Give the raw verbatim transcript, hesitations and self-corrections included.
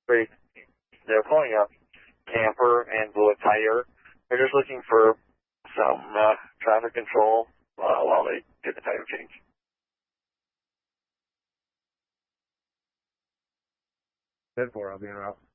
They- They're pulling up camper and blew a tire. They're just looking for some uh, traffic control uh, while they did the tire change. ten four, I'll be in route.